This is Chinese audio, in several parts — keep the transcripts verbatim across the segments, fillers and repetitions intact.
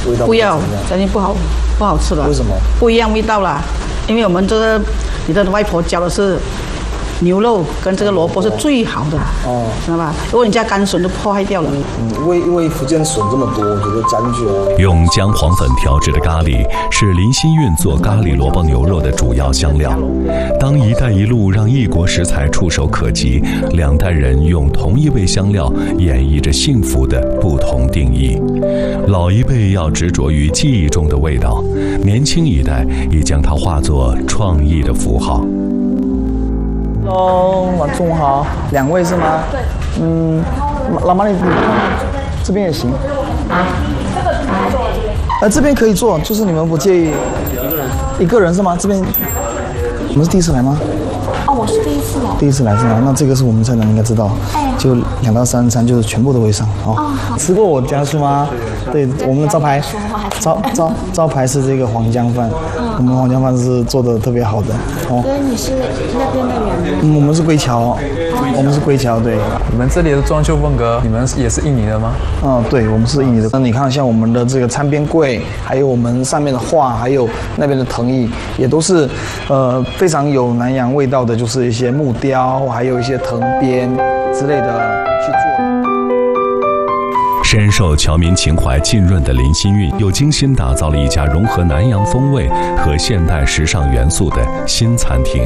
味道不要，肯定不好，不好吃了。 为什么？ 不一样味道啦，因为我们这个你的外婆教的是牛肉跟这个萝卜是最好的，哦，知道吧？如果你加干笋就破坏掉了。 嗯，因为因为福建笋这么多，我觉得沾去啊。 用姜黄粉调制的咖喱是林新运做咖喱萝卜牛肉的主要香料。当“一带一路”让异国食材触手可及，两代人用同一味香料演绎着幸福的不同定义。老一辈要执着于记忆中的味道，年轻一代已将它化作创意的符号。 Hello， 晚中午好，两位是吗？对。嗯，老妈你你看这边也行。啊，这个可以坐这边。呃，这边可以坐，就是你们不介意。一个人。一个人是吗？这边。你们是第一次来吗？ 哦，我是第一次来。 第一次来是吗？那这个是我们菜单应该知道。哎。就两到三餐就是全部都会上哦。哦好。吃过我家是吗？对，我们的招牌。招招招牌是这个黄姜饭，嗯、我们黄姜饭是做的特别好的哦。所以你是那边的人吗？ 嗯，我们是归侨，哦、我们是归侨，对。 你们这里的装修风格，你们也是印尼的吗？ 嗯，对，我们是印尼的。那你看，像我们的这个餐边柜，还有我们上面的画，还有那边的藤椅，也都是呃非常有南洋味道的，就是一些木雕，还有一些藤编之类的去做。 深受侨民情怀浸润的林新运，又精心打造了一家融合南洋风味和现代时尚元素的新餐厅。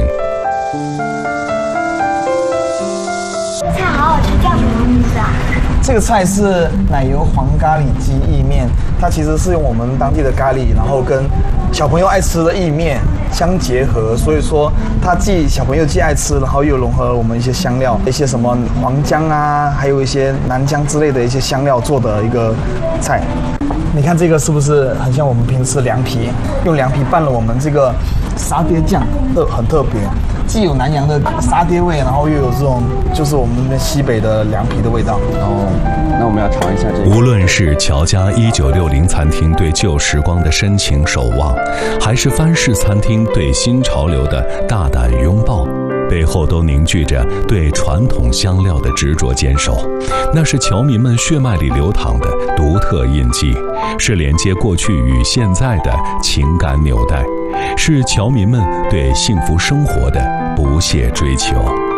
菜好好吃，叫什么名字啊？ 这个菜是奶油黄咖喱鸡意面，它其实是用我们当地的咖喱，然后跟小朋友爱吃的意面相结合，所以说它既小朋友既爱吃，然后又融合了我们一些香料，一些什么黄姜啊，还有一些南姜之类的一些香料做的一个菜。你看这个是不是很像我们平时凉皮？用凉皮拌了我们这个沙爹酱，特很特别，既有南洋的沙爹味，然后又有这种就是我们那边西北的凉皮的味道。 哦，那我们要尝一下这个。 无论是乔家一九六零餐厅对旧时光的深情守望，还是番式餐厅对新潮流的大胆拥抱，背后都凝聚着对传统香料的执着坚守。那是侨民们血脉里流淌的独特印记，是连接过去与现在的情感纽带，是侨民们对幸福生活的不懈追求。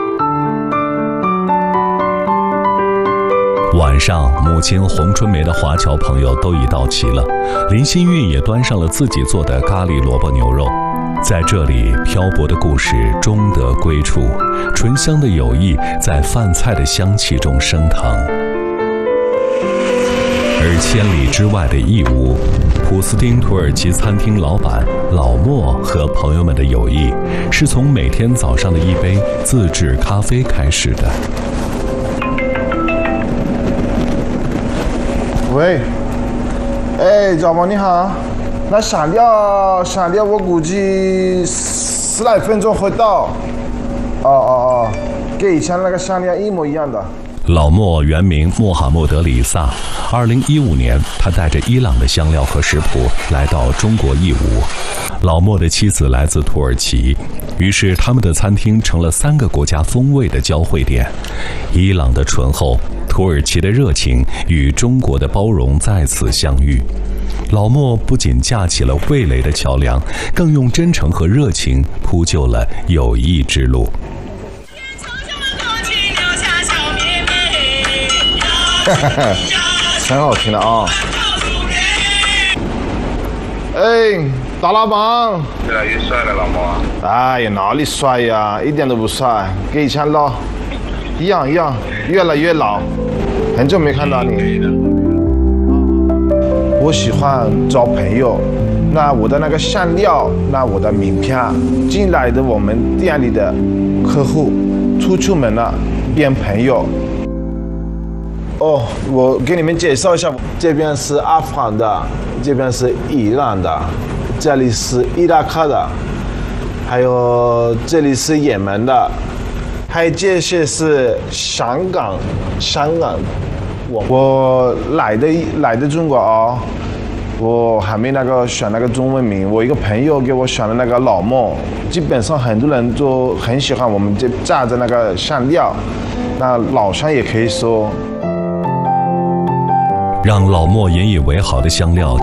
晚上，母亲洪春梅的华侨朋友都已到齐了，林新运也端上了自己做的咖喱萝卜牛肉。在这里，漂泊的故事终得归处，醇香的友谊在饭菜的香气中升腾。而千里之外的义乌，普斯丁土耳其餐厅老板老莫和朋友们的友谊，是从每天早上的一杯自制咖啡开始的。 喂，哎，小宝你好，那闪料闪料我估计十来分钟会到。哦哦哦，跟以前那个闪料一模一样的。 老莫原名穆罕默德·里萨，二零一五年，他带着伊朗的香料和食谱来到中国义乌。老莫的妻子来自土耳其，于是他们的餐厅成了三个国家风味的交汇点。伊朗的醇厚，土耳其的热情与中国的包容在此相遇。老莫不仅架起了味蕾的桥梁，更用真诚和热情铺就了友谊之路。 哈哈，很好听的啊！哎，大老板， 越来越帅了，老莫。 哎呀，哪里帅呀？一点都不帅，跟以前老一样一样，越来越老。很久没看到你。我喜欢交朋友，那我的那个香料，那我的名片，进来的我们店里的客户，出出门了变朋友。哦，我给你们介绍一下，这边是阿富汗的，这边是伊朗的，这里是伊拉克的，还有这里是也门的，还有这些是香港，香港。我我来的来的中国啊，我还没那个选那个中文名，我一个朋友给我选了那个老莫，基本上很多人都很喜欢我们这炸的那个香料，那老乡也可以说。 让老莫引以为豪的香料